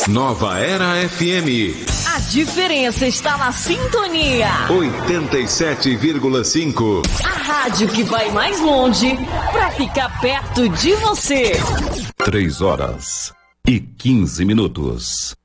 Nova Era FM. A diferença está na sintonia. 87,5. A rádio que vai mais longe para ficar perto de você. 3 horas e 15 minutos.